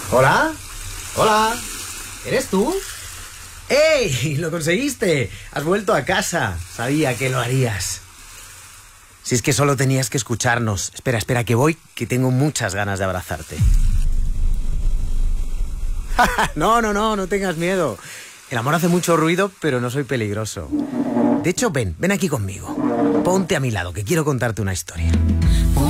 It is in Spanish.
¿Hola? ¿Hola? ¿Eres tú? ¡Ey! ¡Lo conseguiste! Has vuelto a casa. Sabía que lo harías. Si es que solo tenías que escucharnos. Espera, que voy, que tengo muchas ganas de abrazarte. No tengas miedo. El amor hace mucho ruido, pero no soy peligroso. De hecho, ven aquí conmigo. Ponte a mi lado, que quiero contarte una historia.